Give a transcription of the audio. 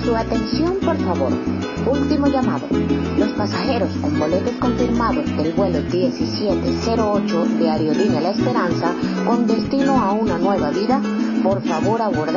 Su atención, por favor. Último llamado. Los pasajeros con boletos confirmados del vuelo 1708 de Aerolínea La Esperanza con destino a una nueva vida, por favor abordar